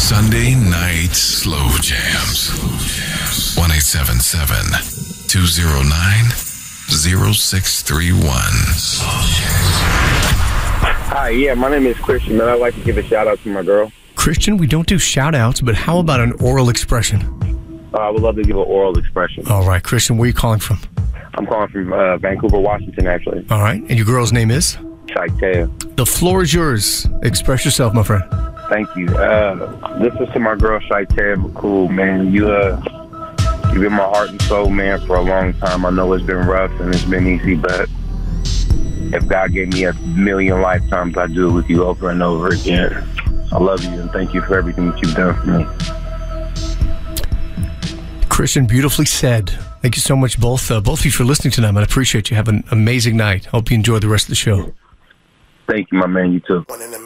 Sunday night slow jams. 1-877-209-0631. Hi, yeah, my name is Christian, and I'd like to give a shout out to my girl. Christian, we don't do shout outs, but how about an oral expression? I would love to give an oral expression. All right, Christian, where are you calling from? I'm calling from Vancouver, Washington, actually. All right, and your girl's name is? Shaitea. The floor is yours. Express yourself, my friend. Thank you. This is to my girl, Shaitea McCool, man. You've been my heart and soul, man, for a long time. I know it's been rough and it's been easy, but if God gave me 1,000,000 lifetimes, I'd do it with you over and over again. I love you and thank you for everything that you've done for me. Christian, beautifully said. Thank you so much, both of you, for listening tonight, man. I appreciate you. Have an amazing night. Hope you enjoy the rest of the show. Thank you, my man. You too.